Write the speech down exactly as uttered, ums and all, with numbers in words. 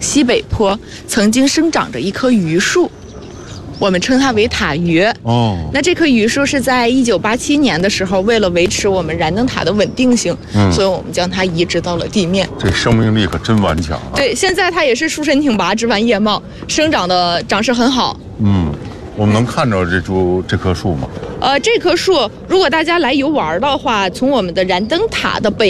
西北坡曾经生长着一棵榆树，我们称它为塔榆。 哦， 那这棵榆树是在一九八七年的时候，为了维持我们燃灯塔的稳定性，嗯，所以我们将它移植到了地面。 这生命力可真顽强啊！ 对，现在它也是树身挺拔，枝繁叶茂，生长的长势很好。 嗯，我们能看着这株这棵树吗？ 呃，这棵树如果大家来游玩的话，从我们的燃灯塔的北